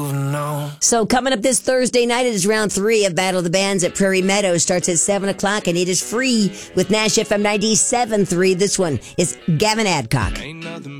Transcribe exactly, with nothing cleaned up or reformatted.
No. So coming up this Thursday night, it is round three of Battle of the Bands at Prairie Meadows. Starts at seven o'clock, and it is free with Nash F M ninety-seven point three. This one is Gavin Adcock.